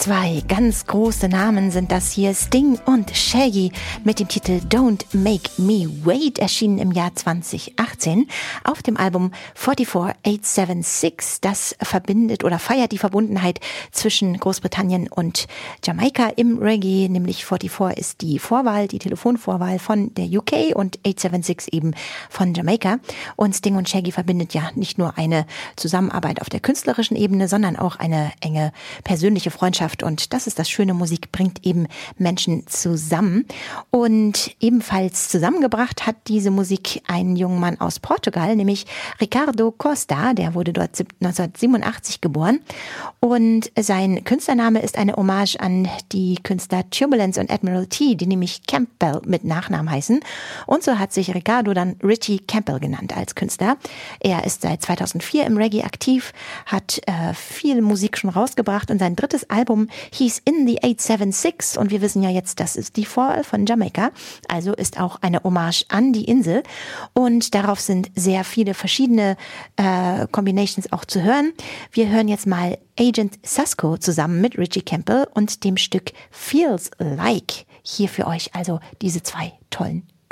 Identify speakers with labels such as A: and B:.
A: Zwei ganz große Namen sind das hier, Sting und Shaggy mit dem Titel Don't Make Me Wait, erschienen im Jahr 2018 auf dem Album 44876. Das verbindet oder feiert die Verbundenheit zwischen Großbritannien und Jamaika im Reggae, nämlich 44 ist die Vorwahl, die Telefonvorwahl von der UK und 876 eben von Jamaika. Und Sting und Shaggy verbindet ja nicht nur eine Zusammenarbeit auf der künstlerischen Ebene, sondern auch eine enge persönliche Freundschaft. Und das ist das Schöne, Musik bringt eben Menschen zusammen. Und ebenfalls zusammengebracht hat diese Musik einen jungen Mann aus Portugal, nämlich Ricardo Costa, der wurde dort 1987 geboren. Und sein Künstlername ist eine Hommage an die Künstler Turbulence und Admiral T, die nämlich Campbell mit Nachnamen heißen. Und so hat sich Ricardo dann Richie Campbell genannt als Künstler. Er ist seit 2004 im Reggae aktiv, hat viel Musik schon rausgebracht und sein drittes Album hieß In the 876 und wir wissen ja jetzt, das ist die Vorwahl von Jamaika, also ist auch eine Hommage an die Insel und darauf sind sehr viele verschiedene Combinations auch zu hören. Wir hören jetzt mal Agent Sasco zusammen mit Richie Campbell und dem Stück Feels Like. Hier für euch also diese zwei tollen